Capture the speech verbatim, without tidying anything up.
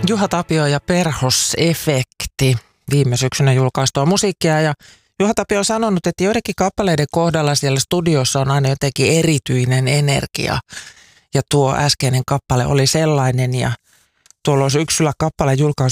Juha Tapio ja Perhos-efekti, viime syksynä julkaistua musiikkia. Ja Juha Tapio on sanonut, että joidenkin kappaleiden kohdalla siellä studiossa on aina jotenkin erityinen energia. Ja tuo äskeinen kappale oli sellainen, ja tuolla on syksyllä kappaleen julkaisu